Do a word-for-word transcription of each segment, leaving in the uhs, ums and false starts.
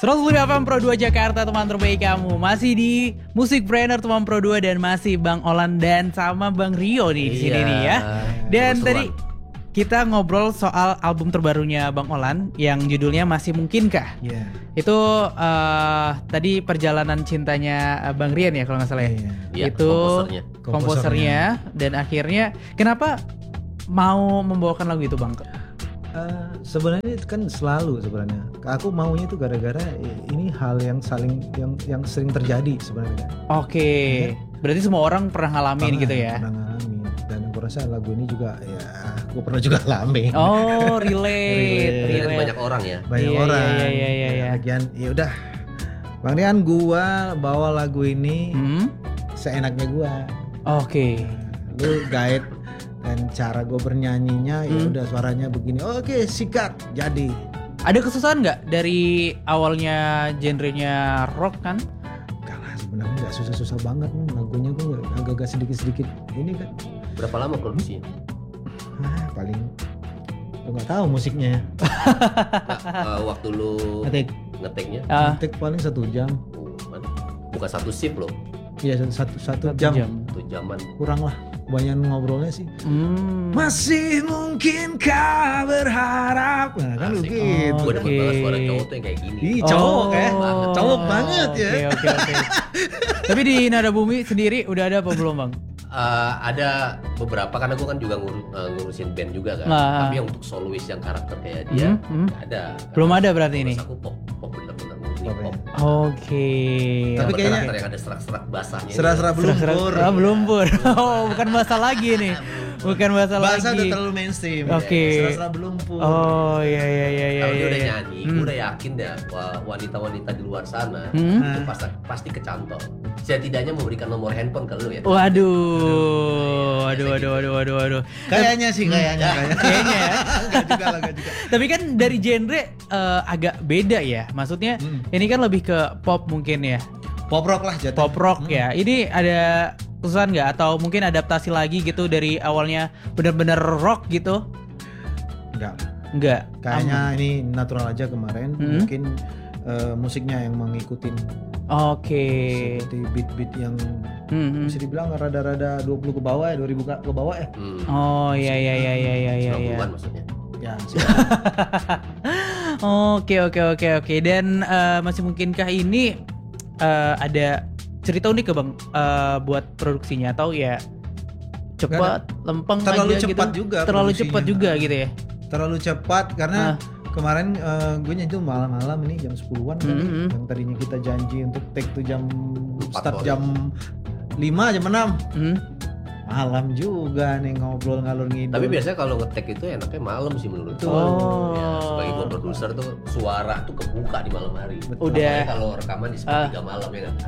seratus lima F M Pro dua Jakarta, teman terbaik kamu. Masih di Musik Brainer teman Pro dua dan masih Bang Olan dan sama Bang Rio nih di sini Iya, nih ya. Dan seru-seruan. tadi kita ngobrol soal album terbarunya Bang Olan yang judulnya Masih Mungkinkah. Iya. Itu uh, tadi perjalanan cintanya uh, Bang Rian ya kalau nggak salah ya. Iya. Iya, Itu komposernya. komposernya dan akhirnya kenapa mau membawakan lagu itu Bang? Uh, sebenarnya itu kan selalu sebenarnya. Aku maunya itu gara-gara ini hal yang saling yang yang sering terjadi sebenarnya. Oke, berarti semua orang pernah ngalamin Pernah, gitu ya. Pernah ngalamin. Dan aku rasa lagu ini juga ya aku pernah juga ngalamin. Oh, relate, Relate. Relate relate. banyak orang ya. Banyak Iya, orang. iya, iya, iya, iya. Lagian ya udah. Bang Rian, gua bawa lagu ini Hmm? seenaknya gua. Oke. Lu guide dan cara gue bernyanyinya ya Hmm. udah suaranya begini. Oke, sikat jadi. Ada kesusahan nggak dari awalnya genrenya rock kan? Kalah sebenarnya nggak susah-susah banget nih lagunya, gue agak-agak sedikit-sedikit ini kan. Berapa lama produksinya? Ah, paling gue nggak tahu musiknya. Nah, uh, waktu lu Ngetik, ngeteknya, Ah, ngetik paling satu jam. oh, man. bukan satu shift loh, Iya satu satu, satu satu jam. jam. satu jaman. Kurang lah. Banyak ngobrolnya sih. Hmm. Masih mungkinkah berharap? Nah kan Asik. begitu. Oh, Gue demen Oke. banget suara cowok tuh yang kayak gini. Ih, cowok ya. banget. Cowok banget ya. Oke, oke, oke. Tapi di Nada Bumi sendiri udah ada apa belum Bang? Uh, ada beberapa karena gue kan juga ngur- uh, ngurusin band juga kan. Ah. Tapi yang untuk solois yang karakter kayak dia Hmm, hmm. nggak ada. Belum ada berarti ini. Terus aku pop, pop bener-bener murni Pop ya. pop. Oke. Tapi Yang kayaknya- karakter yang ada serak-serak basahnya. Serah-serah belum pur. Ah, belum pur. Oh, bukan bahasa lagi nih. Bukan bahasa, Bahasa udah lagi. terlalu mainstream. Oke. Serah-serah belum pur. Oh, iya iya iya iya. Kalau dia iya, udah iya. nyanyi, Hmm. gue udah yakin dah wah, wanita-wanita di luar sana Hmm? itu pasti pasti kecantol. Setidaknya memberikan nomor handphone ke lu ya. Waduh, waduh, waduh, waduh, waduh, waduh. Kayaknya sih kayaknya kayaknya. Kayaknya ya. Enggak juga lah, enggak juga. Tapi kan dari genre eh, agak beda ya. Maksudnya Hmm. ini kan lebih ke pop mungkin ya. Pop rock lah jatuh. Pop rock ya. Ini ada kesusahan nggak atau mungkin adaptasi lagi gitu dari awalnya benar-benar rock gitu? Enggak. Enggak. Kayaknya ini natural aja kemarin. Hmm. Mungkin eh, musiknya yang mengikutin Oke. seperti beat-beat yang Hmm, hmm. bisa dibilang rada-rada dua puluh ke bawah ya, dua ribu ke ke bawah ya. Hmm. Oh iya iya iya iya iya iya. sembilan iya. puluhan maksudnya. Ya, Oke oke oke oke. Dan eh, masih mungkinkah ini eh, ada cerita unik ke Bang eh, buat produksinya atau ya cepat, lempeng Terlalu aja cepat gitu? juga Terlalu produksinya. cepat juga gitu ya. terlalu cepat karena Ah. kemarin eh, gue nyanyi tuh malam-malam ini jam sepuluhan kan. Hmm. Yang tadinya kita janji untuk take tuh jam Empat start sore. jam lima jam enam. Hmm. Malam juga nih ngobrol ngalur ngidul. Tapi biasanya kalau ngetek itu enaknya malam sih menurut gue. Oh. Ya, sebagai gue produser tuh suara tuh kebuka di malam hari. Udah. Apalagi kalau rekaman di Ah. sepertiga malam ya kan.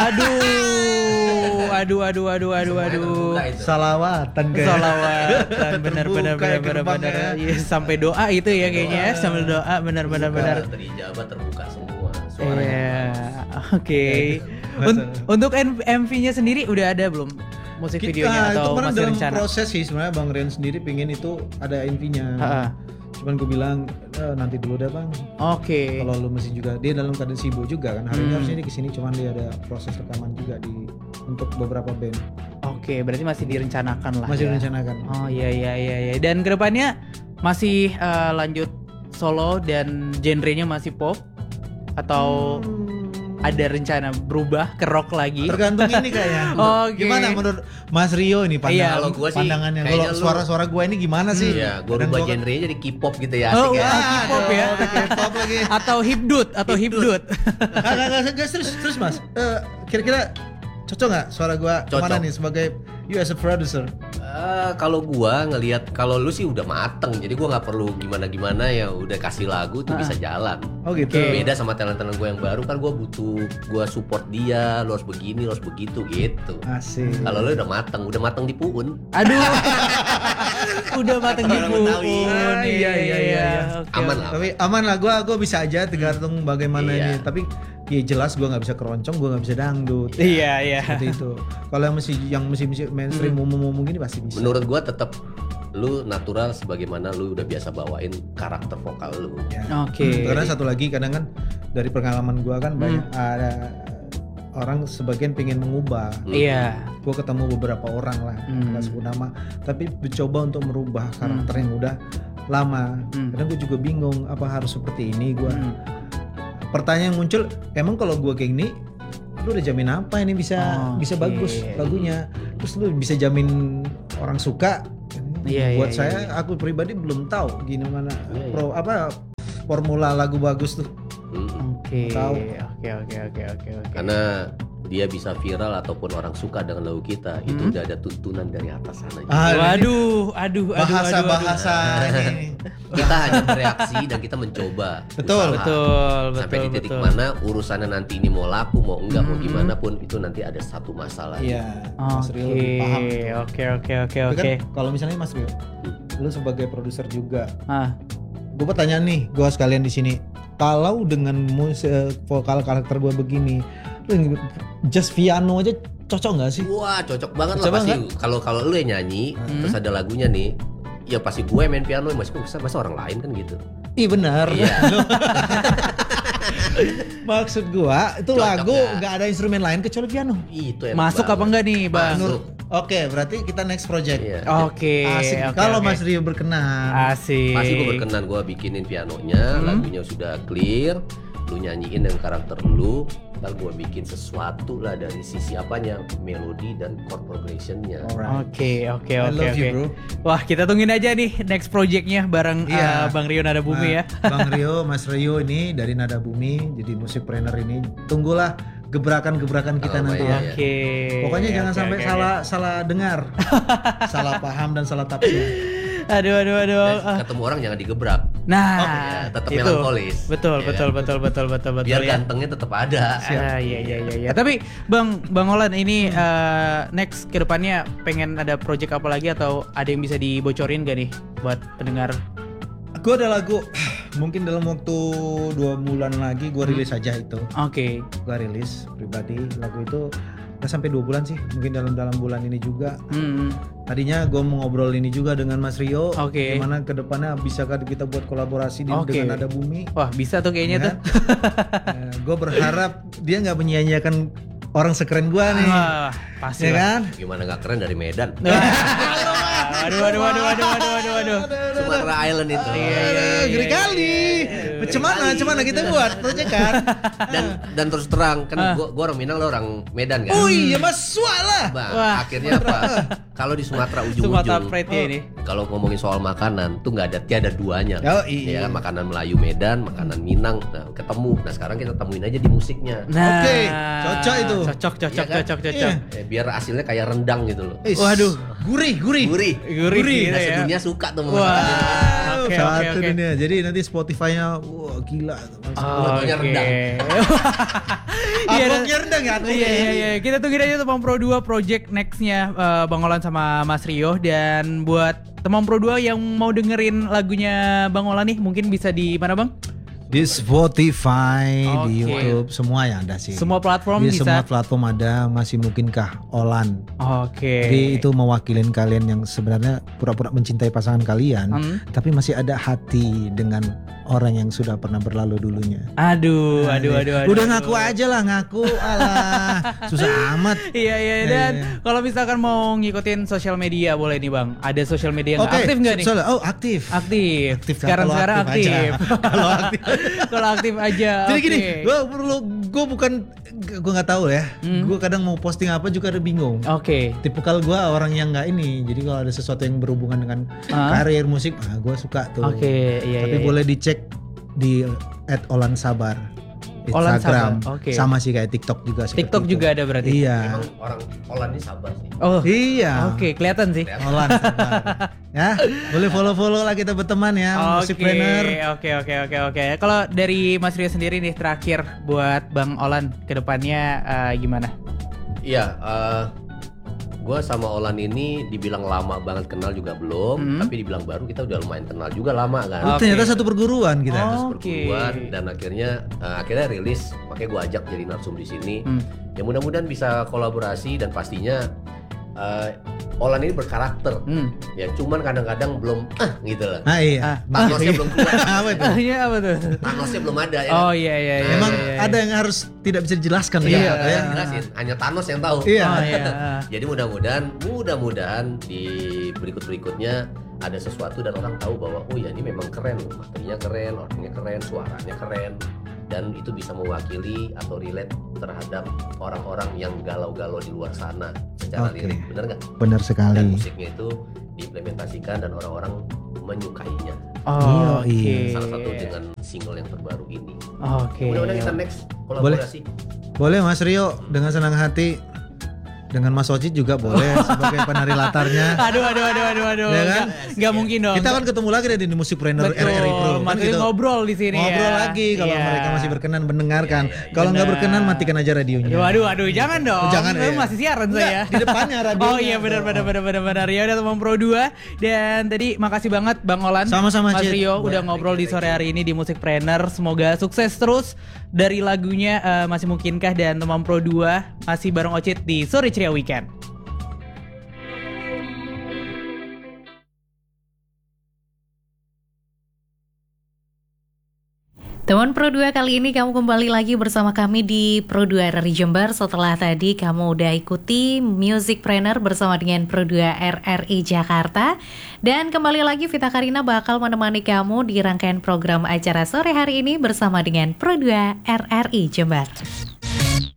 Aduh, aduh, aduh, aduh, aduh, Semuanya aduh. terbuka itu. salawatan kayak. Salawatan, benar, Terbuka benar, ya benar, benar, gerbangnya. benar. Iya, sampai doa itu ya kayaknya, ya. sambil doa, benar, benar, Terbuka, benar. Terijabah terbuka semua suaranya. Iya, oke. Masa- Un- Untuk M V-nya sendiri udah ada belum musik Kita- videonya itu atau kemarin masih dalam rencana? proses sih sebenarnya Bang Rian sendiri pengen itu ada M V-nya. Ha-ha. Cuman gue bilang "Eh, nanti dulu deh Bang. Oke. Kalau lu mesti juga dia dalam keadaan sibuk juga kan. Hari ini Hmm. harusnya dia kesini cuman dia ada proses rekaman juga di untuk beberapa band. Oke, berarti masih direncanakan lah. Masih ya. direncanakan. Oh iya iya iya iya. Dan kedepannya masih eh, lanjut solo dan genrenya masih pop atau Hmm, ada rencana berubah ke rock lagi? tergantung ini kayaknya. Oke. Gimana menurut Mas Rio ini Iya, pandangan kalau gua sih pandangannya kayaknya kalau lu- suara-suara gua ini gimana sih? Iya, gue Kadang rubah gua kan- genrenya jadi K-pop gitu ya, Oh, asik ya. wah, K-pop ya. Aduh, K-pop lagi. Atau hipdut atau hipdut. Enggak, enggak, enggak, enggak, terus terus Mas. Eh, kira-kira cocok nggak suara gua kemana Cocok. nih sebagai you as a producer? Eh, kalau gua ngelihat kalau lu sih udah mateng, jadi gua nggak perlu gimana-gimana ya udah kasih lagu tuh Ah. bisa jalan. Oh gitu. Oke. Beda sama talent-talent gue yang baru kan gue butuh gue support dia, lo harus begini, lo harus begitu gitu. Asik. Kalau lo udah mateng, udah mateng di puun, Aduh. Udah mateng di Orang Betawi. puun. Iya, iya, iya, iya. Oke, Aman oke. lah. Tapi aman lah, gua gua bisa aja tergantung bagaimana Iya. ini. Tapi ya jelas gua nggak bisa keroncong, gua nggak bisa dangdut. Iya iya. Seperti itu. Kalau yang mesti yang mesti mesti mainstream umum-umum gini pasti bisa. menurut gue tetap lu natural sebagaimana lu udah biasa bawain karakter vokal lu. Ya. Oke. Karena satu lagi kadang kan dari pengalaman gue kan banyak ada orang sebagian pengen mengubah. Iya. Gue ketemu beberapa orang lah, Hmm. nggak sebut nama, tapi mencoba untuk merubah karakter yang udah lama. Hmm. Kadang gue juga bingung apa harus seperti ini. Gue Hmm. pertanyaan yang muncul, emang kalau gue kayak gini, lu udah jamin apa ini bisa Oh, bisa oke. bagus lagunya? Terus lu bisa jamin orang suka? Iya, Buat iya, saya, iya. aku pribadi belum tahu gimana Iya, iya. pro apa formula lagu bagus tuh. Mm-mm. Oke, Tahu. oke, oke, oke, oke, oke. Karena dia bisa viral ataupun orang suka dengan lagu kita, itu Hmm. udah ada tuntunan dari atas sana. Ah, ini Waduh, aduh, aduh, bahasa-bahasa ini. Kita hanya bereaksi dan kita mencoba. Betul. usaha. Betul, Sampai betul, di titik betul. mana urusannya nanti ini mau laku mau enggak mau Mhm. gimana pun itu nanti ada satu masalah. Iya, Mas Rio lebih paham. Oke, itu. oke, oke, oke, Tapi oke. kan kalau misalnya Mas Rio, lu sebagai produser juga, Ah, gue pertanyaan nih, gue sekalian di sini. Kalau dengan musik vokal karakter gue begini, lu just piano aja cocok nggak sih? Wah cocok banget Cocok lah pasti. banget. Kalau kalau lu yang nyanyi Hmm. terus ada lagunya nih, ya pasti gue main piano, masih bisa masa orang lain kan gitu. Iya benar. Iya. Maksud gua itu Cocok lagu ya. nggak ada instrumen lain kecuali piano. Itu enak masuk banget. apa enggak nih, Bang? Masuk. Oke, berarti kita next project. Iya. Oke, Asik. oke, Kalau oke. Mas Rio berkenan. Asik. Pasti gue berkenan gue bikinin pianonya, Hmm. lagunya sudah clear, lu nyanyiin dengan karakter lu, ntar gue bikin sesuatu lah dari sisi apanya, melodi dan chord progressionnya. Alright. Oke, oke, I oke, love you, oke. bro. Wah, kita tungguin aja nih next projectnya bareng Iya. uh, Bang Rio Nada Bumi Nah, ya. Bang Rio, Mas Rio ini dari Nada Bumi, jadi musikpreneur ini. Tunggulah gebrakan-gebrakan kita Oh, nanti iya, ya. iya. Oke. Pokoknya jangan oke, sampai oke, salah salah dengar, salah paham dan salah tafsir. oke. Aduh, aduh, aduh. Dan Ah. ketemu orang jangan digebrak. Nah, Ya, tetap itu. melankolis. Betul, Ya betul, kan? betul, betul, betul, betul, Biar ya. gantengnya tetap ada. Ah, iya, iya, iya, iya. Tapi Bang, Bang Olan ini uh, next ke depannya pengen ada project apa lagi atau ada yang bisa dibocorin gak nih buat pendengar? Gue ada lagu, mungkin dalam waktu dua bulan lagi gue rilis aja itu. Oke. Gue rilis pribadi lagu itu nggak sampai dua bulan sih, mungkin dalam dalam bulan ini juga. Hmm. Tadinya gue mau ngobrol ini juga dengan Mas Rio, Oke. gimana kedepannya bisakah kita buat kolaborasi di, Oke. dengan Nada Bumi. Wah, bisa tuh kayaknya tuh. Gue berharap dia nggak menyia-nyiakan orang sekeren gue nih, Wah, pasti ya lah. kan? Gimana nggak keren dari Medan? Waduh, waduh, waduh, waduh, waduh, waduh, waduh. Sumatera Island itu. Iya, iya, iya, Ngeri iya, kali. iya. Macam mana, macam mana kita buat, aja kan? Dan dan terus terang kan Ah. gua, gua orang Minang lo orang Medan kan. Oh iya, Mas lah. Bang, Wah. akhirnya apa? Kalau di Sumatera Sumatera ujung-ujung, Pride ya ini. kalau ngomongin soal makanan tuh nggak ada tiada duanya. Oh, iya. Ya kan, makanan Melayu Medan, makanan Minang, nah, ketemu. Nah sekarang kita temuin aja di musiknya. Nah, Oke, cocok itu. Cocok, cocok, Iya kan? cocok, cocok. Iya. Eh, biar hasilnya kayak rendang gitu loh. Is, Waduh. gurih, gurih. Gurih. Gurih, gitu Nah ya. sedunia suka tuh sama Wah. masakannya. Wow, Oke, satu oke, oke. dunia. Jadi nanti Spotify-nya, wah gila. Fotonya rendang. Iya, Abangnya rendang ya? Iya, iya, iya. Kita tungguin aja tuh Bang Pro dua project next-nya eh, Bang Olan sama Mas Rio. Dan buat teman Pro dua yang mau dengerin lagunya Bang Olan nih, mungkin bisa di mana Bang? Di Spotify, di Oke. YouTube, semua ya ada sih. Semua platform Di bisa. semua platform ada, masih mungkinkah Olan. Oke. Jadi itu mewakilin kalian yang sebenarnya pura-pura mencintai pasangan kalian, Hmm. tapi masih ada hati dengan orang yang sudah pernah berlalu dulunya. Aduh, aduh, aduh, aduh. Udah ngaku aja lah, ngaku, alah, susah amat. Iya, iya, Iya, dan iya. kalau misalkan mau ngikutin sosial media boleh nih Bang. Ada sosial media yang Oke, aktif nggak nih? soalnya- oh aktif. Aktif. Aktif, sekarang kalau sekarang aktif aktif. aja. Kalau aktif. Kalau aktif aja. Jadi gini, oke. gue perlu, gue bukan, gue nggak tahu ya. Hmm. Gue kadang mau posting apa juga ada bingung. Oke. Tipikal gue orang yang nggak ini. Jadi kalau ada sesuatu yang berhubungan dengan Ah. karir musik, ah gue suka tuh. Oke, iya, Tapi iya, boleh dicek di at Olan Sabar. Olan Instagram. Sabar, oke. Sama sih kayak TikTok juga. seperti TikTok itu. juga ada berarti. Iya. Emang orang Holland ini sabar sih. Oh. Iya. Oke, kelihatan sih. Olan Sabar. Ya, boleh follow-follow lah kita berteman ya, musik Oke, planner. oke, oke, oke, oke. Kalau dari Mas Rio sendiri nih terakhir buat Bang Olan kedepannya eh, gimana? Iya, eh gue sama Olan ini dibilang lama banget kenal juga belum, Hmm. tapi dibilang baru kita udah lumayan kenal juga lama kan. Oh, Oke. ternyata satu perguruan kita. Oh. Terus Oke. perguruan dan akhirnya eh, akhirnya rilis, makanya gue ajak jadi narsum di sini. Hmm. Ya mudah-mudahan bisa kolaborasi dan pastinya eh, Olan ini berkarakter. Hmm. Ya cuman kadang-kadang belum ah gitu lah. Ah iya. Ah. Thanosnya belum keluar. Apa itu? Ah, iya apa tuh? Thanosnya belum ada ya. Oh kan? iya iya iya. Memang iya, iya. ada yang harus tidak bisa dijelaskan Iya. ya. Nggak bisa dijelasin, hanya Thanos yang tahu. Iya. Oh iya. Jadi mudah-mudahan, mudah-mudahan di berikut-berikutnya ada sesuatu dan orang tahu bahwa oh ya ini memang keren, materinya keren, orangnya keren, suaranya keren, dan itu bisa mewakili atau relate terhadap orang-orang yang galau-galau di luar sana secara Oke. lirik, benar nggak? Benar Dan sekali. musiknya itu diimplementasikan dan orang-orang menyukainya. Oh, Iya, oke. iya. Salah satu dengan single yang terbaru ini. Oke. Mudah-mudahan kita next kolaborasi. Boleh Mas Rio, dengan senang hati. Dengan Mas Ocit juga boleh sebagai penari latarnya. Aduh aduh aduh aduh aduh. Ya kan? Nggak, nggak mungkin dong. Kita kan ketemu lagi deh di Musikpreneur Betul. R R I Pro. Kan Maksudnya gitu. ngobrol di sini Ngobrol ya. lagi kalau Iya. mereka masih berkenan mendengarkan. Iya, iya, iya. Kalau nggak Benar. berkenan matikan aja radionya. Aduh aduh aduh jangan dong. Jangan, Saya ya. masih siaran Enggak, saya. di depannya radionya. Oh iya benar benar benar benar benar. Ya udah teman Pro dua dan tadi makasih banget Bang Olan. Sama-sama, Mas Cid. Rio udah ngobrol di sore hari ini di Musikpreneur. Semoga sukses terus dari lagunya eh, Masih Mungkinkah dan teman Pro dua masih bareng Ocit di Sore Ceria Weekend. Teman Pro dua, kali ini kamu kembali lagi bersama kami di Pro dua R R I Jember. Setelah tadi kamu udah ikuti Musikpreneur bersama dengan Pro dua R R I Jakarta. Dan kembali lagi Vita Karina bakal menemani kamu di rangkaian program acara sore hari ini bersama dengan Pro dua R R I Jember.